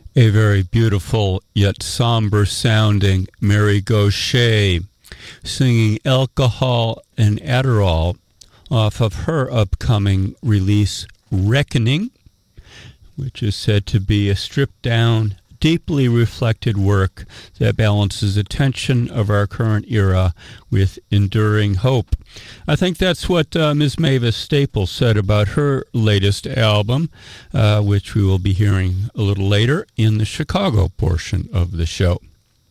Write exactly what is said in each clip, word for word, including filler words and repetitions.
A very beautiful yet somber-sounding Mary Gauthier singing Alcohol and Adderall off of her upcoming release, Reckoning, which is said to be a stripped-down, deeply reflected work that balances the tension of our current era with enduring hope. I think that's what uh, Miz Mavis Staples said about her latest album, uh, which we will be hearing a little later in the Chicago portion of the show.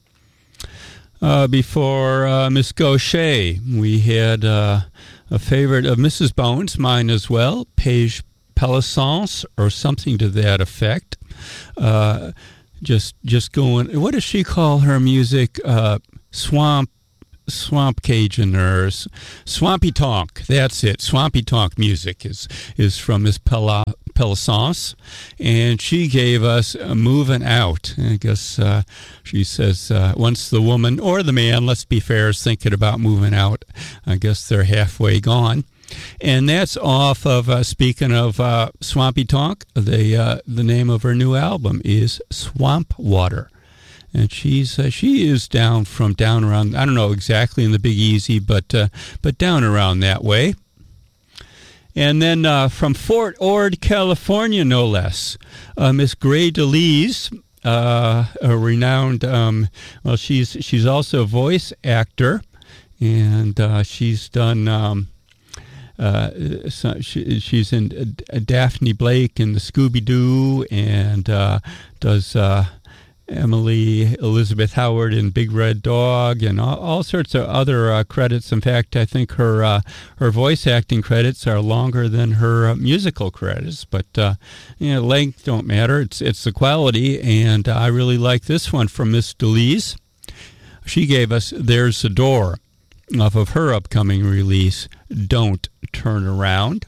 Uh, before uh, Miss Gauthier, we had uh, a favorite of Missus Bones, mine as well, Paige Palisance, or something to that effect. Uh, just just going, what does she call her music? Uh, swamp, swamp Cajun or Swampy Tonk. That's it. Swampy Tonk music is, is from Miss Pala, Palisance, and she gave us uh, Moving Out. I guess uh, she says uh, once the woman, or the man, let's be fair, is thinking about moving out, I guess they're halfway gone. And that's off of, uh, speaking of uh, Swampy Tonk, the uh, the name of her new album is Swamp Water. And she's uh, she is down from down around, I don't know exactly in the Big Easy, but uh, but down around that way. And then uh, from Fort Ord, California, no less, uh, Miss Gray DeLise, uh, a renowned, um, well, she's she's also a voice actor, and uh, she's done... Um, Uh, so she, she's in uh, Daphne Blake in the Scooby-Doo, and uh, does uh, Emily Elizabeth Howard in Big Red Dog, and all, all sorts of other uh, credits. In fact, I think her uh, her voice acting credits are longer than her uh, musical credits. But uh, you know, length don't matter. It's it's the quality, and I really like this one from Miss DeLise. She gave us "There's the Door" off of her upcoming release, Don't Turn Around.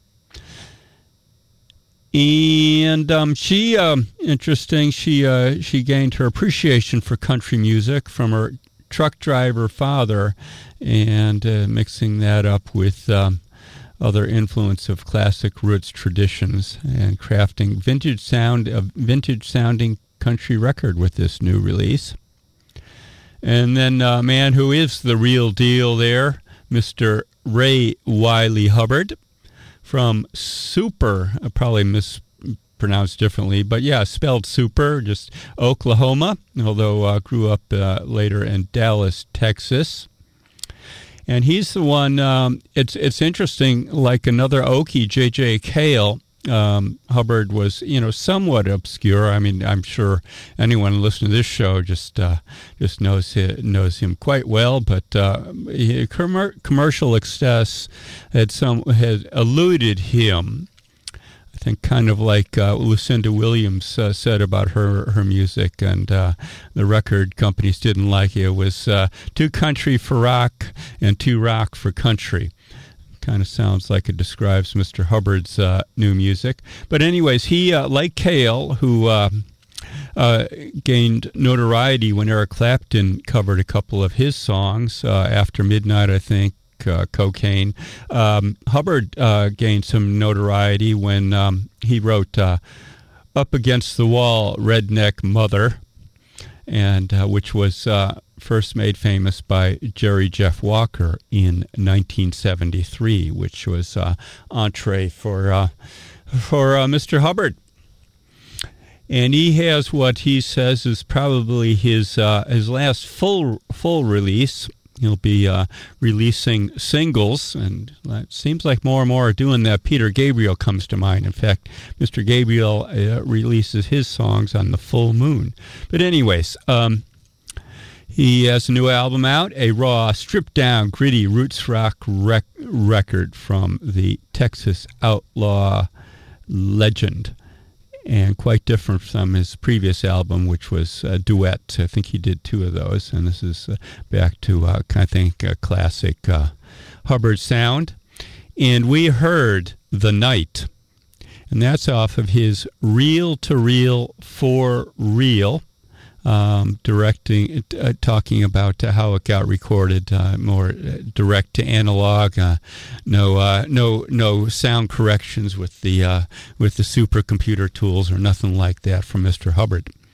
And um, she, um, interesting, she uh, she gained her appreciation for country music from her truck driver father, and uh, mixing that up with um, other influence of classic roots traditions, and crafting vintage sound, a vintage sounding country record with this new release. And then a man who is the real deal there, Mister Ray Wiley Hubbard from Super, uh, probably mispronounced differently, but yeah, spelled Super, just Oklahoma, although uh, grew up uh, later in Dallas, Texas. And he's the one, um, it's it's interesting, like another Okie, J J Cale, Um, Hubbard was, you know, somewhat obscure. I mean, I'm sure anyone listening to this show just uh, just knows him, knows him quite well. But uh, he, commer- commercial success had some had eluded him. I think kind of like uh, Lucinda Williams uh, said about her her music, and uh, the record companies didn't like it. It was uh, too country for rock and too rock for country. Kind of sounds like it describes Mister Hubbard's uh, new music. But anyways, he, uh, like Cale, who uh, uh, gained notoriety when Eric Clapton covered a couple of his songs, uh, After Midnight, I think, uh, Cocaine. Um, Hubbard uh, gained some notoriety when um, he wrote uh, Up Against the Wall, Redneck Mother, and uh, which was... Uh, first made famous by Jerry Jeff Walker in nineteen seventy-three, which was uh, entree for uh, for uh, Mister Hubbard. And he has what he says is probably his uh, his last full full release. He'll be uh, releasing singles, and it seems like more and more are doing that. Peter Gabriel comes to mind. In fact, Mister Gabriel uh, releases his songs on the full moon. But anyways, um, he has a new album out, a raw, stripped-down, gritty roots rock rec- record from the Texas outlaw legend, and quite different from his previous album, which was a duet. I think he did two of those, and this is uh, back to, uh, I think, a classic uh, Hubbard sound. And we heard The Night, and that's off of his Reel-to-Reel for Real, Um, directing, uh, talking about uh, how it got recorded, uh, more uh, direct to analog, uh, no, uh, no, no sound corrections with the uh, with the supercomputer tools or nothing like that from Mister Hubbard.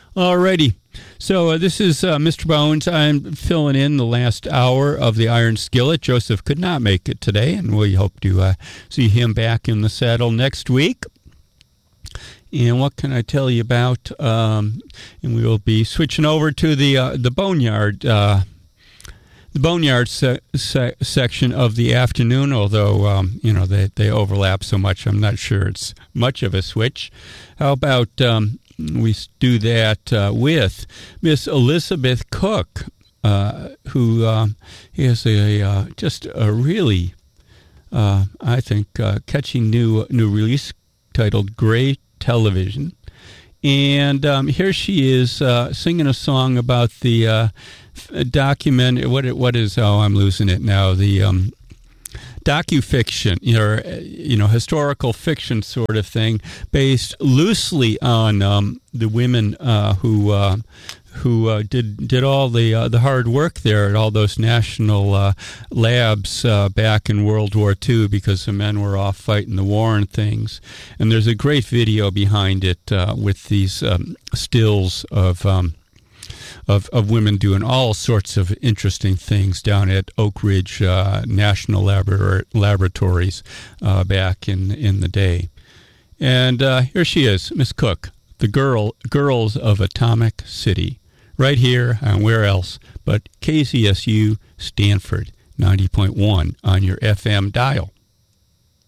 Alrighty. So uh, this is uh, Mister Bones. I'm filling in the last hour of the Iron Skillet. Joseph could not make it today, and we hope to uh, see him back in the saddle next week. And what can I tell you about? Um, and we will be switching over to the uh, the Boneyard uh, the Boneyard se- se- section of the afternoon. Although um, you know they they overlap so much, I'm not sure it's much of a switch. How about um, we do that uh, with Miss Elizabeth Cook, uh, who um, is a uh, just a really uh, I think uh, catchy new new release titled "Gray Television," and um, here she is uh, singing a song about the uh, document. What what is? Oh, I'm losing it now. The um, docufiction, you know, you know, historical fiction sort of thing, based loosely on um, the women uh, who. Uh, who uh, did did all the uh, the hard work there at all those national uh, labs uh, back in World War Two, because the men were off fighting the war and things. And there's a great video behind it uh, with these um, stills of, um, of of women doing all sorts of interesting things down at Oak Ridge uh, National Labor- Laboratories uh, back in in the day. And uh, here she is, Miss Cook, the girl girls of Atomic City. Right here, and where else but K Z S U Stanford ninety point one on your F M dial.